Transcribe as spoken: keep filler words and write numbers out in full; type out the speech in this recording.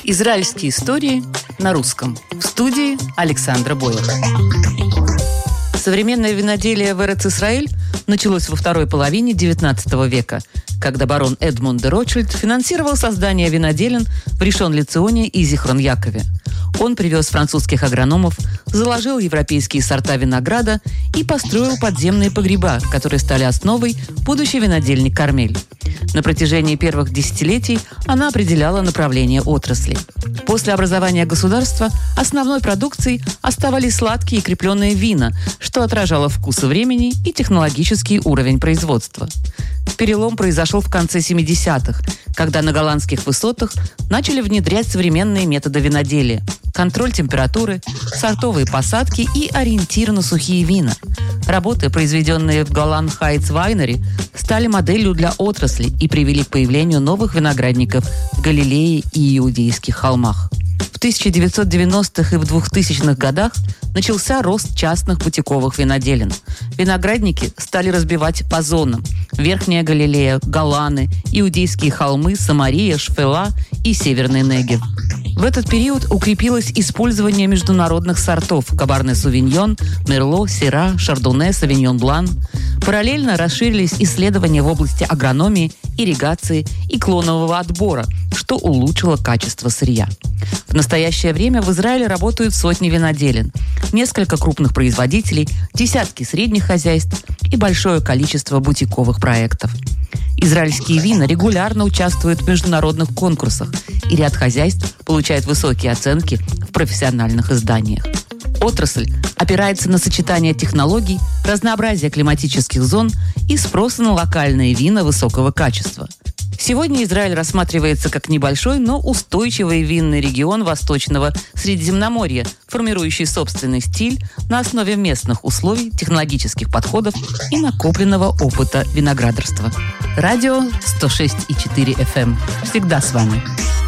Израильские истории на русском. В студии Александра Бойл. Современное виноделие в Эрец-Исраэль началось во второй половине девятнадцатого века, когда барон Эдмунд де Ротшильд финансировал создание виноделин в Ришон-Ле-Ционе и Зихрон-Якове. Он привез французских агрономов, заложил европейские сорта винограда и построил подземные погреба, которые стали основой будущей винодельни «Кармель». На протяжении первых десятилетий она определяла направление отрасли. После образования государства основной продукцией оставались сладкие и крепленные вина, что отражало вкусы времени и технологический уровень производства. Перелом произошел в конце семидесятых, когда на голландских высотах начали внедрять современные методы виноделия: контроль температуры, сортовые посадки и ориентир на сухие вина. Работы, произведенные в Голланд Хайтс Вайнери, стали моделью для отрасли и привели к появлению новых виноградников в Галилее и Иудейских холмах. В тысяча девятьсот девяностых и в двухтысячных годах начался рост частных бутиковых виноделин. Виноградники стали разбивать по зонам: Верхняя Галилея, Голаны, Иудейские холмы, Самария, Шфела и Северный Негев. В этот период укрепилось использование международных сортов Кабарне Сувиньон, Мерло, Сира, Шардоне, Савиньон Блан. Параллельно расширились исследования в области агрономии, ирригации и клонового отбора, что улучшило качество сырья. В настоящее время в Израиле работают сотни виноделин, несколько крупных производителей, десятки средних хозяйств и большое количество бутиковых проектов. Израильские вина регулярно участвуют в международных конкурсах, и ряд хозяйств получает высокие оценки в профессиональных изданиях. Отрасль опирается на сочетание технологий, разнообразие климатических зон и спроса на локальные вина высокого качества. Сегодня Израиль рассматривается как небольшой, но устойчивый винный регион Восточного Средиземноморья, формирующий собственный стиль на основе местных условий, технологических подходов и накопленного опыта виноградарства. Радио сто шесть и четыре эф эм. Всегда с вами.